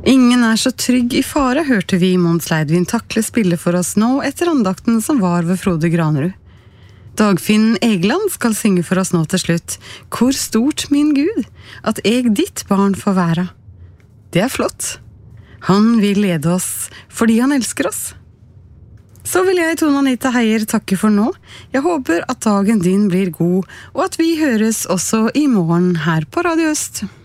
Ingen så trygg i fare, hørte vi Mons Leidvin takle spille for oss nå etter andakten som var ved Frode Granerud. Dagfinn Egeland skal synge for oss nå til slutt. Hvor stort, min Gud, at jeg ditt barn får være. Det flott. Han vil lede oss fordi han elsker oss. Så vil jeg, Tone Anita Heier, takke for nå. Jeg håper at dagen din blir god, og at vi høres også i morgen her på Radio Øst.